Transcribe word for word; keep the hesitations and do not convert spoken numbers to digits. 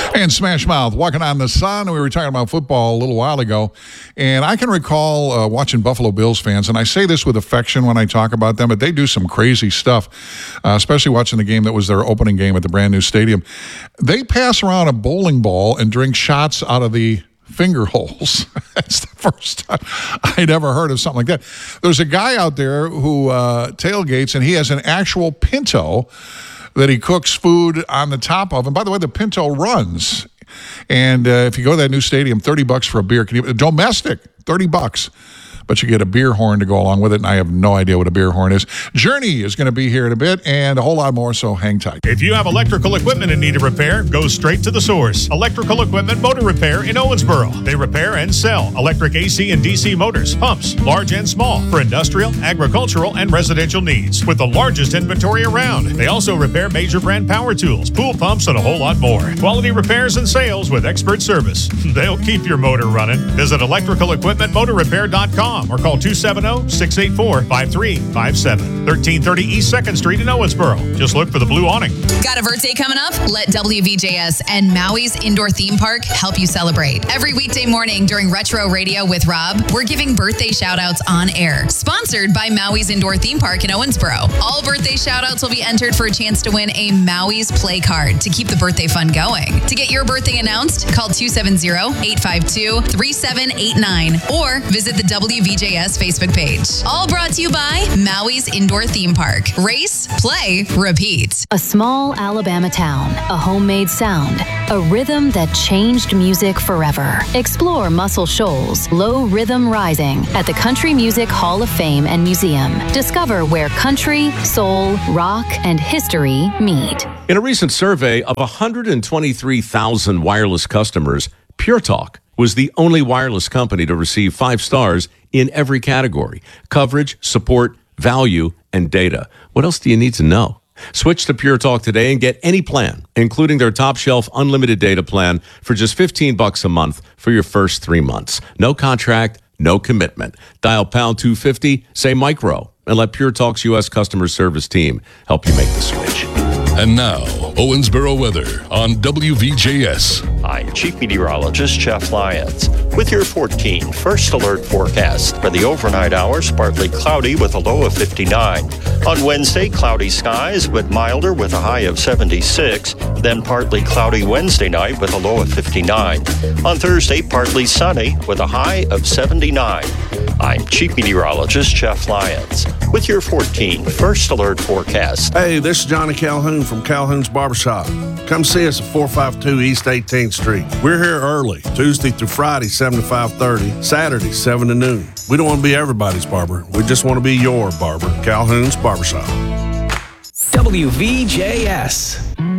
And Smash Mouth, Walking on the Sun. We were talking about football a little while ago, and I can recall uh, watching Buffalo Bills fans, and I say this with affection when I talk about them, but they do some crazy stuff, uh, especially watching the game that was their opening game at the brand new stadium. They pass around a bowling ball and drink shots out of the finger holes. That's the first time I'd ever heard of something like that. There's a guy out there who uh, tailgates, and he has an actual Pinto that he cooks food on the top of. And by the way, the Pinto runs. And uh, if you go to that new stadium, thirty bucks for a beer. Can you, domestic, thirty bucks. But you get a beer horn to go along with it, and I have no idea what a beer horn is. Journey is going to be here in a bit, and a whole lot more, so hang tight. If you have electrical equipment in need of repair, go straight to the source. Electrical Equipment Motor Repair in Owensboro. They repair and sell electric A C and D C motors, pumps, large and small, for industrial, agricultural, and residential needs, with the largest inventory around. They also repair major brand power tools, pool pumps, and a whole lot more. Quality repairs and sales with expert service. They'll keep your motor running. Visit electrical equipment motor repair dot com. Or call two seven zero, six eight four, five three five seven. thirteen thirty East second Street in Owensboro. Just look for the blue awning. Got a birthday coming up? Let W V J S and Maui's Indoor Theme Park help you celebrate. Every weekday morning during Retro Radio with Rob, we're giving birthday shout-outs on air. Sponsored by Maui's Indoor Theme Park in Owensboro. All birthday shout-outs will be entered for a chance to win a Maui's Play Card to keep the birthday fun going. To get your birthday announced, call two seven zero, eight five two, three seven eight nine or visit the W V J S Facebook page. All brought to you by Maui's Indoor Theme Park. Race, play, repeat. A small Alabama town, a homemade sound, a rhythm that changed music forever. Explore Muscle Shoals, Low Rhythm Rising at the Country Music Hall of Fame and Museum. Discover where country, soul, rock, and history meet. In a recent survey of one hundred twenty-three thousand wireless customers, Pure Talk was the only wireless company to receive five stars in every category: coverage, support, value, and data. What else do you need to know? Switch to Pure Talk today and get any plan, including their top shelf unlimited data plan for just fifteen bucks a month for your first three months. No contract, no commitment. Dial pound two fifty, say micro, and let Pure Talk's U S customer service team help you make the switch. And now, Owensboro weather on W V J S. I'm Chief Meteorologist Jeff Lyons with your fourteen First Alert forecast. For the overnight hours, partly cloudy with a low of fifty-nine. On Wednesday, cloudy skies but milder with a high of seventy-six. Then partly cloudy Wednesday night with a low of fifty-nine. On Thursday, partly sunny with a high of seventy-nine. I'm Chief Meteorologist Jeff Lyons with your fourteen First Alert forecast. Hey, this is Johnny Calhoun from Calhoun's Barbershop. Come see us at four fifty-two East eighteenth Street. We're here early, Tuesday through Friday, seven to five thirty, Saturday, seven to noon. We don't want to be everybody's barber. We just want to be your barber. Calhoun's Barbershop. W V J S.